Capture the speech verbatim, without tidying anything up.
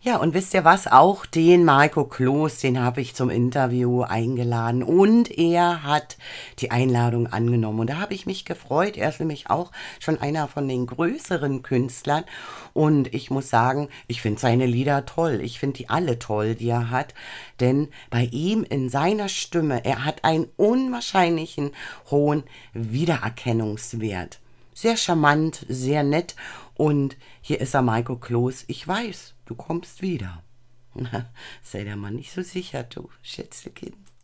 Ja, und wisst ihr was? Auch den Marco Kloß, den habe ich zum Interview eingeladen und er hat die Einladung angenommen. Und da habe ich mich gefreut. Er ist nämlich auch schon einer von den größeren Künstlern. Und ich muss sagen, ich finde seine Lieder toll. Ich finde die alle toll, die er hat. Denn bei ihm in seiner Stimme, er hat einen unwahrscheinlichen hohen Wiedererkennungswert. Sehr charmant, sehr nett. Und hier ist er, Marco Kloß. Ich weiß, du kommst wieder. Sei dir mal nicht so sicher, du Schätzelekind.